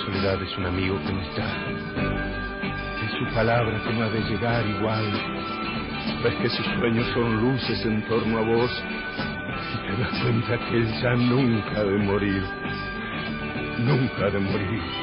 soledad es un amigo que no está. Es su palabra que no ha de llegar igual. Ves que sus sueños son luces en torno a vos y te das cuenta que él ya nunca ha de morir. Nunca ha de morir.